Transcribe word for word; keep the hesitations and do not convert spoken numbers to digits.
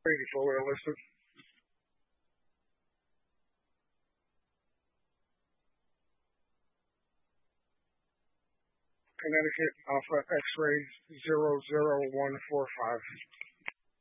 eighty-four were listed. Connecticut Alpha X-ray zero zero one four five.